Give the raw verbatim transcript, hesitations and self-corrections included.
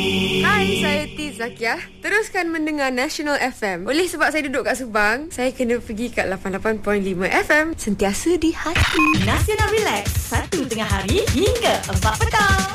Hai, saya Tiz Zakiah. Teruskan mendengar National F M. Oleh sebab saya duduk kat Subang, saya kena pergi kat lapan puluh lapan perpuluhan lima F M. Sentiasa di hati. Nasional Relax, satu tengah hari hingga empat petang.